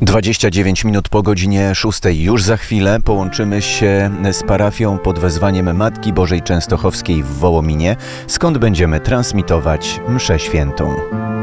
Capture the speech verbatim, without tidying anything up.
dwadzieścia dziewięć minut po godzinie szóstej. Już za chwilę połączymy się z parafią pod wezwaniem Matki Bożej Częstochowskiej w Wołominie, skąd będziemy transmitować mszę świętą.